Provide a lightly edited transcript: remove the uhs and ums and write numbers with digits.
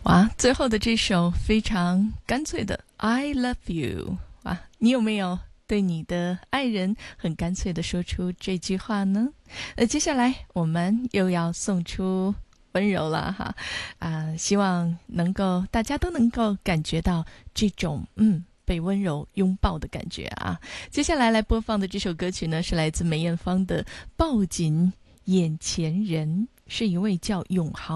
哇，最后的这首非常干脆的 I love you 啊，你有没有对你的爱人很干脆的说出这句话呢？接下来我们又要送出温柔了哈，希望大家都能够感觉到这种被温柔拥抱的感觉啊。接下来播放的这首歌曲呢，是来自梅艳芳的《抱紧眼前人》，是一位叫永豪